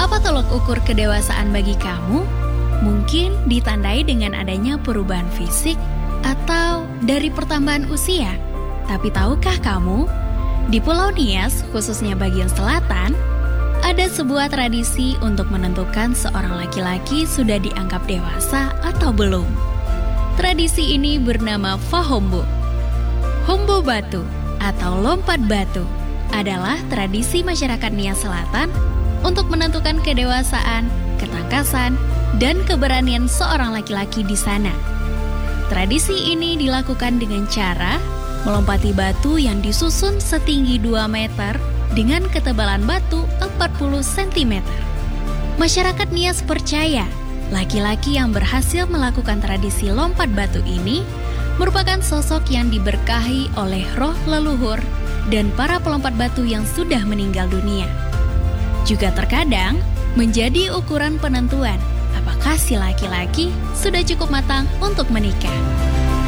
Apa tolok ukur kedewasaan bagi kamu? Mungkin ditandai dengan adanya perubahan fisik atau dari pertambahan usia. Tapi tahukah kamu, di Pulau Nias, khususnya bagian selatan, ada sebuah tradisi untuk menentukan seorang laki-laki sudah dianggap dewasa atau belum. Tradisi ini bernama Fahombo. Hombo batu atau lompat batu adalah tradisi masyarakat Nias Selatan untuk menentukan kedewasaan, ketangkasan, dan keberanian seorang laki-laki di sana. Tradisi ini dilakukan dengan cara melompati batu yang disusun setinggi 2 meter dengan ketebalan batu 40 cm. Masyarakat Nias percaya, laki-laki yang berhasil melakukan tradisi lompat batu ini merupakan sosok yang diberkahi oleh roh leluhur dan para pelompat batu yang sudah meninggal dunia. Juga terkadang menjadi ukuran penentuan apakah si laki-laki sudah cukup matang untuk menikah.